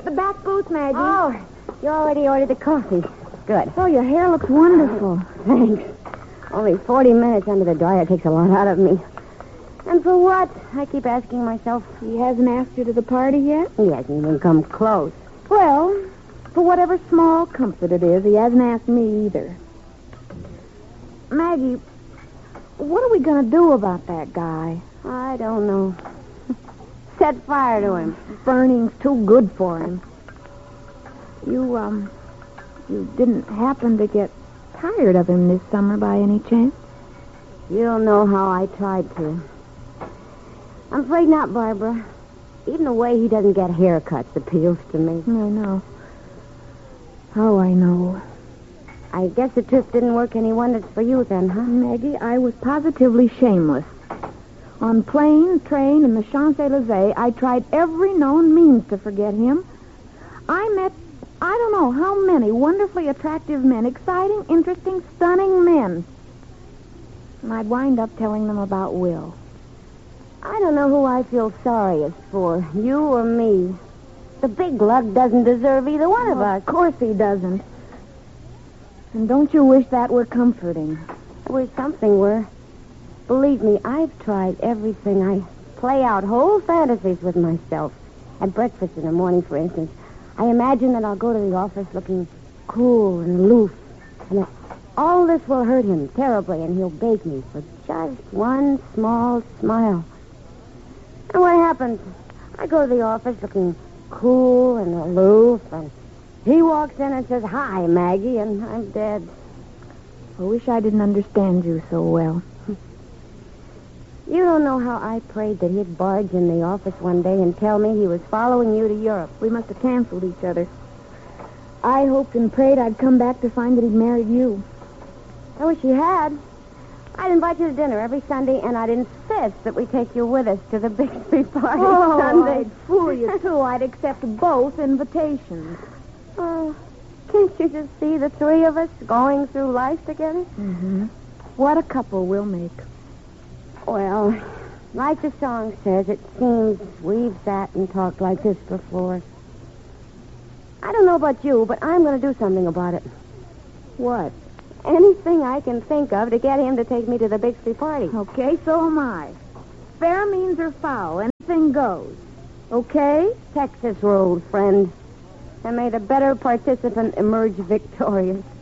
The back booth, Maggie. Oh, you already ordered the coffee. Good. Oh, your hair looks wonderful. Thanks. Only 40 minutes under the dryer takes a lot out of me. And for what? I keep asking myself. He hasn't asked you to the party yet? He hasn't even come close. Well, for whatever small comfort it is, he hasn't asked me either. Maggie, what are we going to do about that guy? I don't know. Set fire to him. Burning's too good for him. You didn't happen to get tired of him this summer by any chance? You don't know how I tried to. I'm afraid not, Barbara. Even the way he doesn't get haircuts appeals to me. I know. Oh, I know. I guess the trip didn't work any wonders for you then, huh? Maggie, I was positively shameless. On plane, train, and the Champs-Élysées, I tried every known means to forget him. I met, I don't know how many wonderfully attractive men, exciting, interesting, stunning men. And I'd wind up telling them about Will. I don't know who I feel sorriest for, you or me. The big lug doesn't deserve either one of us. Of course he doesn't. And don't you wish that were comforting? I wish something were. Believe me, I've tried everything. I play out whole fantasies with myself. At breakfast in the morning, for instance, I imagine that I'll go to the office looking cool and aloof. And that all this will hurt him terribly, and he'll beg me for just one small smile. And what happens? I go to the office looking cool and aloof, and he walks in and says, "Hi, Maggie," and I'm dead. I wish I didn't understand you so well. You don't know how I prayed that he'd barge in the office one day and tell me he was following you to Europe. We must have canceled each other. I hoped and prayed I'd come back to find that he'd married you. I wish he had. I'd invite you to dinner every Sunday, and I'd insist that we take you with us to the Bixby party Sunday. I'd fool you, too. I'd accept both invitations. Oh, can't you just see the three of us going through life together? Mm-hmm. What a couple we'll make. Well, like the song says, it seems we've sat and talked like this before. I don't know about you, but I'm going to do something about it. What? Anything I can think of to get him to take me to the Bixby party. Okay, so am I. Fair means or foul, anything goes. Okay? Texas rules, friend. And may the better participant emerge victorious.